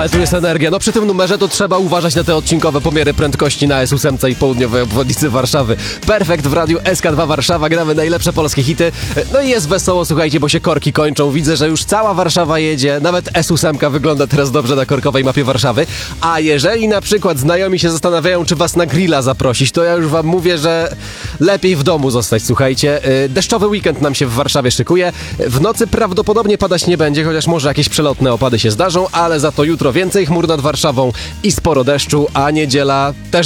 Ale tu jest energia. No przy tym numerze to trzeba uważać na te odcinkowe pomiary prędkości na S8 i południowej obwodnicy Warszawy. Perfekt w radiu SK2 Warszawa, gramy najlepsze polskie hity. No i jest wesoło, słuchajcie, bo się korki kończą. Widzę, że już cała Warszawa jedzie. Nawet S8 wygląda teraz dobrze na korkowej mapie Warszawy. A jeżeli na przykład znajomi się zastanawiają, czy was na grilla zaprosić, to ja już wam mówię, że lepiej w domu zostać, słuchajcie. Deszczowy weekend nam się w Warszawie szykuje. W nocy prawdopodobnie padać nie będzie, chociaż może jakieś przelotne opady się zdarzą, ale za to jutro więcej chmur nad Warszawą i sporo deszczu, a niedziela też